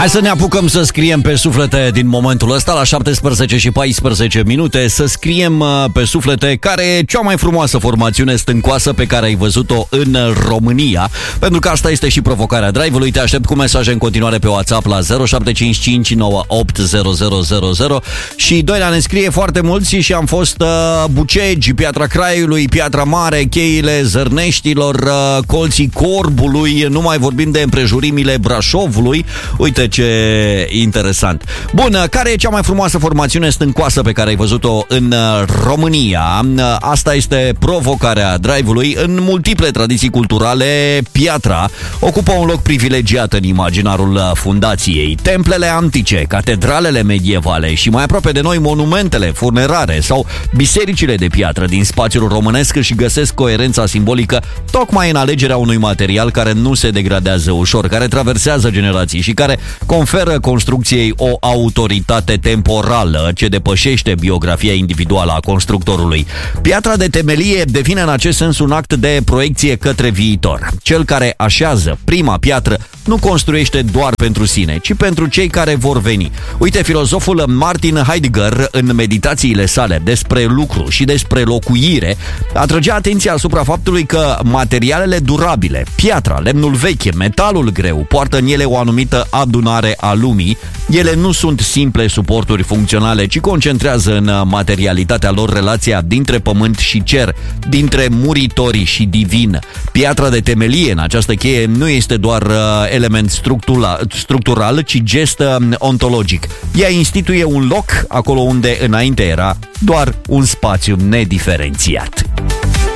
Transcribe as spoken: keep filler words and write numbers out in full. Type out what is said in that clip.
Hai să ne apucăm să scriem pe suflete din momentul ăsta la șaptesprezece și paisprezece minute. Să scriem pe suflete care e cea mai frumoasă formațiune stâncoasă pe care ai văzut-o în România. Pentru că asta este și provocarea Drive-ului. Te aștept cu mesaje în continuare pe WhatsApp la zero șapte cinci cinci nouă opt zero zero zero zero. Și Doina ne scrie foarte mulți și am fost uh, Bucegi, Piatra Craiului, Piatra Mare, Cheile Zărneștilor, uh, Colții Corbului. Nu mai vorbim de împrejurimile Brașovului. Uite ce interesant. Bun, care e cea mai frumoasă formațiune stâncoasă pe care ai văzut-o în România? Asta este provocarea Drive-ului. În multiple tradiții culturale, Piatra ocupă un loc privilegiat în imaginarul fundației. Templele antice, catedralele medievale și mai aproape de noi monumentele funerare sau bisericile de piatră din spațiul românesc și găsesc coerența simbolică tocmai în alegerea unui material care nu se degradează ușor, care traversează generații și care conferă construcției o autoritate temporală ce depășește biografia individuală a constructorului. Piatra de temelie devine în acest sens un act de proiecție către viitor. Cel care așează prima piatră nu construiește doar pentru sine, ci pentru cei care vor veni. Uite, filozoful Martin Heidegger, în meditațiile sale despre lucru și despre locuire, atrăgea atenția asupra faptului că materialele durabile, piatra, lemnul vechi, metalul greu, poartă în ele o anumită adunare a lumii. Ele nu sunt simple suporturi funcționale, ci concentrează în materialitatea lor relația dintre pământ și cer, dintre muritorii și divin. Piatra de temelie în această cheie nu este doar element structural, structural, ci gest ontologic. Ea instituie un loc acolo unde înainte era doar un spațiu nediferențiat.